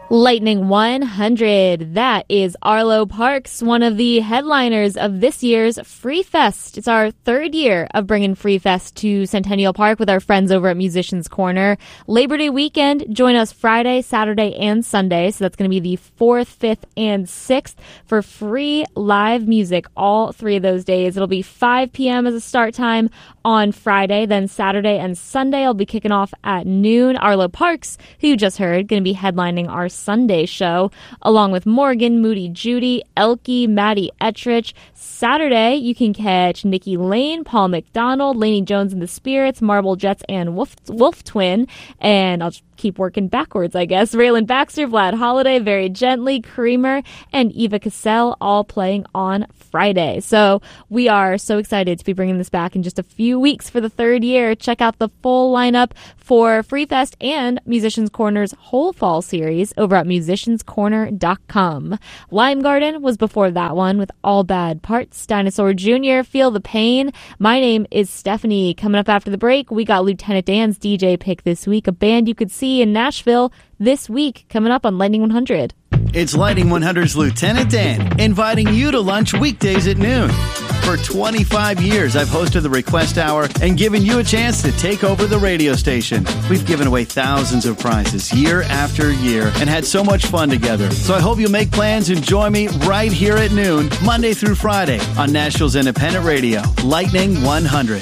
Lightning 100. That is Arlo Parks, one of the headliners of this year's Free Fest. It's our third year of bringing Free Fest to Centennial Park with our friends over at Musicians Corner. Labor Day weekend, join us Friday, Saturday, and Sunday. So that's going to be the 4th, 5th, and 6th for free live music all 3 of those days. It'll be 5 p.m. as a start time on Friday. Then Saturday and Sunday will be kicking off at noon. Arlo Parks, who you just heard, going to be headlining our Sunday show, along with Morgan, Moody Judy, Elke, Maddie Ettrich. Saturday, you can catch Nikki Lane, Paul McDonald, Lainey Jones and the Spirits, Marble Jets, and Wolf Twin. And I'll just keep working backwards, I guess. Raylan Baxter, Vlad Holiday, Very Gently, Creamer, and Eva Cassell all playing on Friday. So we are so excited to be bringing this back in just a few weeks for the third year. Check out the full lineup for Free Fest and Musicians Corner's whole fall series over at musicianscorner.com. Lime Garden was before that one with All Bad Parts. Dinosaur Jr., Feel the Pain. My name is Stephanie. Coming up after the break, we got Lieutenant Dan's DJ pick this week, a band you could see in Nashville this week, coming up on Lightning 100. It's Lightning 100's Lieutenant Dan, inviting you to lunch weekdays at noon. For 25 years, I've hosted the Request Hour and given you a chance to take over the radio station. We've given away thousands of prizes year after year and had so much fun together. So I hope you'll make plans and join me right here at noon, Monday through Friday, on Nashville's independent radio, Lightning 100.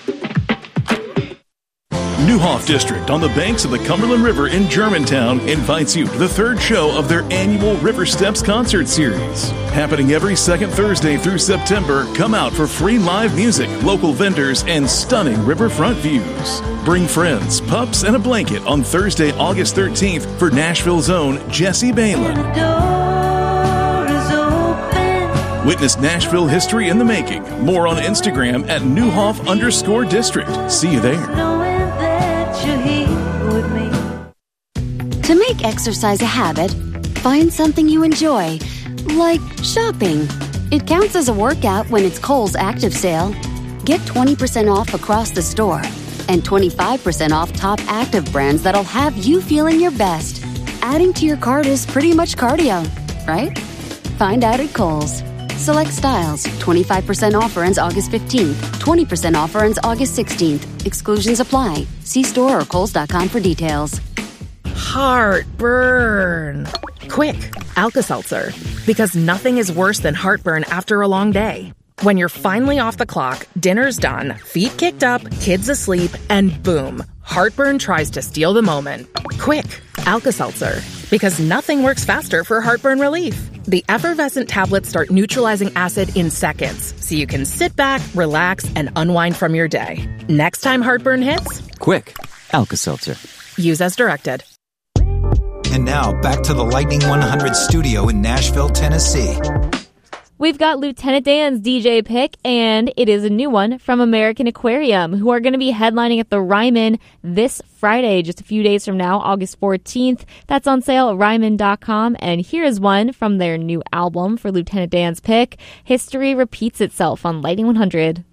Neuhoff District on the banks of the Cumberland River in Germantown invites you to the third show of their annual River Steps concert series. Happening every second Thursday through September, come out for free live music, local vendors, and stunning riverfront views. Bring friends, pups, and a blanket on Thursday, August 13th for Nashville's own Jesse Balin. Witness Nashville history in the making. More on Instagram at Neuhoff_District. See you there. To make exercise a habit, find something you enjoy, like shopping. It counts as a workout when it's Kohl's Active Sale. Get 20% off across the store and 25% off top active brands that'll have you feeling your best. Adding to your cart is pretty much cardio, right? Find out at Kohl's. Select styles. 25% offer ends August 15th. 20% offer ends August 16th. Exclusions apply. See store or Kohls.com for details. Heartburn. Quick, Alka-Seltzer. Because nothing is worse than heartburn after a long day. When you're finally off the clock, dinner's done, feet kicked up, kids asleep, and boom, heartburn tries to steal the moment. Quick, Alka-Seltzer. Because nothing works faster for heartburn relief. The effervescent tablets start neutralizing acid in seconds, so you can sit back, relax, and unwind from your day. Next time heartburn hits, quick, Alka-Seltzer. Use as directed. And now, back to the Lightning 100 studio in Nashville, Tennessee. We've got Lieutenant Dan's DJ pick, and it is a new one from American Aquarium, who are going to be headlining at the Ryman this Friday, just a few days from now, August 14th. That's on sale at Ryman.com, and here's one from their new album for Lieutenant Dan's pick, History Repeats Itself on Lightning 100.